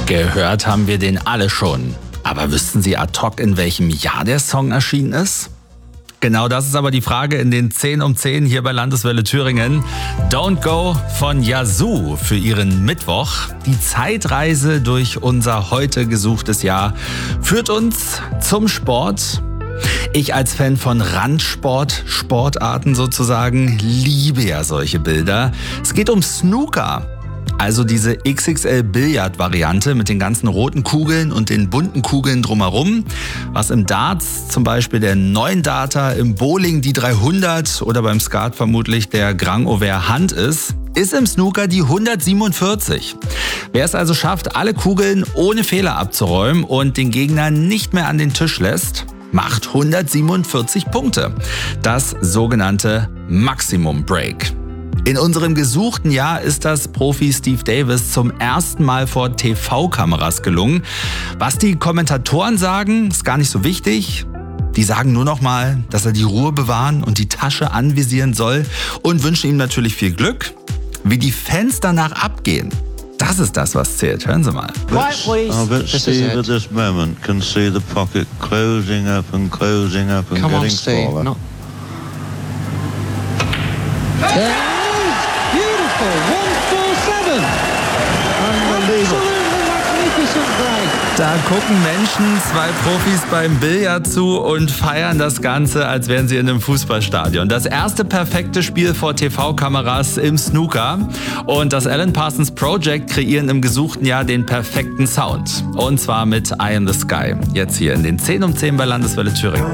Gehört haben wir den alle schon. Aber wüssten Sie ad hoc, in welchem Jahr der Song erschienen ist? Genau das ist aber die Frage in den 10 um 10 hier bei Landeswelle Thüringen. Don't Go von Yazoo für Ihren Mittwoch. Die Zeitreise durch unser heute gesuchtes Jahr führt uns zum Sport. Ich als Fan von Sportarten sozusagen, liebe ja solche Bilder. Es geht um Snooker. Also diese XXL-Billard-Variante mit den ganzen roten Kugeln und den bunten Kugeln drumherum. Was im Darts zum Beispiel der 9-Darter, im Bowling die 300 oder beim Skat vermutlich der Grand Over Hand ist im Snooker die 147. Wer es also schafft, alle Kugeln ohne Fehler abzuräumen und den Gegner nicht mehr an den Tisch lässt, macht 147 Punkte. Das sogenannte Maximum Break. In unserem gesuchten Jahr ist das Profi Steve Davis zum ersten Mal vor TV-Kameras gelungen. Was die Kommentatoren sagen, ist gar nicht so wichtig. Die sagen nur noch mal, dass er die Ruhe bewahren und die Tasche anvisieren soll und wünschen ihm natürlich viel Glück. Wie die Fans danach abgehen, das ist das, was zählt. Hören Sie mal. I bet Steve at this moment can see the pocket closing up and getting smaller. No. Beautiful, 147. Absolutely magnificent break. Da gucken Menschen, 2 Profis beim Billard zu und feiern das Ganze, als wären sie in einem Fußballstadion. Das erste perfekte Spiel vor TV-Kameras im Snooker. Und das Alan Parsons Project kreieren im gesuchten Jahr den perfekten Sound. Und zwar mit Eye in the Sky. Jetzt hier in den 10 um 10 bei Landeswelle Thüringen.